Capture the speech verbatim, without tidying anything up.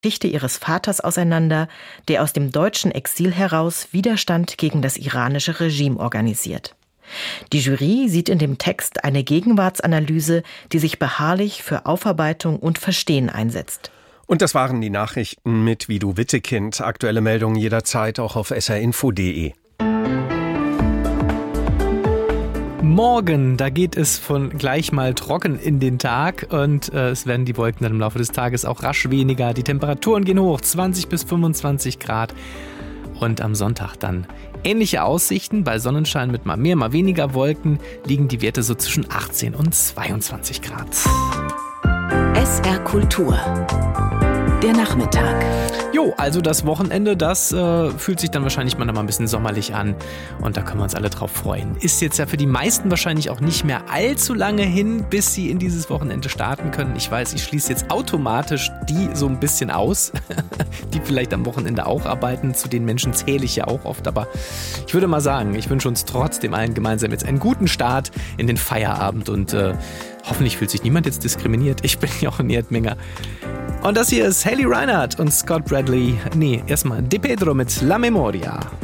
Geschichte ihres Vaters auseinander, der aus dem deutschen Exil heraus Widerstand gegen das iranische Regime organisiert. Die Jury sieht in dem Text eine Gegenwartsanalyse, die sich beharrlich für Aufarbeitung und Verstehen einsetzt. Und das waren die Nachrichten mit Vidu Wittekind. Aktuelle Meldungen jederzeit auch auf s r info punkt d e. Morgen, da geht es von gleich mal trocken in den Tag und äh, es werden die Wolken dann im Laufe des Tages auch rasch weniger. Die Temperaturen gehen hoch, zwanzig bis fünfundzwanzig Grad. Und am Sonntag dann ähnliche Aussichten. Bei Sonnenschein mit mal mehr, mal weniger Wolken liegen die Werte so zwischen achtzehn und zweiundzwanzig Grad. S R Kultur. Der Nachmittag. Jo, also das Wochenende, das äh, fühlt sich dann wahrscheinlich mal noch mal ein bisschen sommerlich an und da können wir uns alle drauf freuen. Ist jetzt ja für die meisten wahrscheinlich auch nicht mehr allzu lange hin, bis sie in dieses Wochenende starten können. Ich weiß, ich schließe jetzt automatisch die so ein bisschen aus, die vielleicht am Wochenende auch arbeiten. Zu den Menschen zähle ich ja auch oft, aber ich würde mal sagen, ich wünsche uns trotzdem allen gemeinsam jetzt einen guten Start in den Feierabend und äh, hoffentlich fühlt sich niemand jetzt diskriminiert. Ich bin Jochen Erdminger. Und das hier ist Haley Reinhardt und Scott Bradley. Nee, erstmal De Pedro mit La Memoria.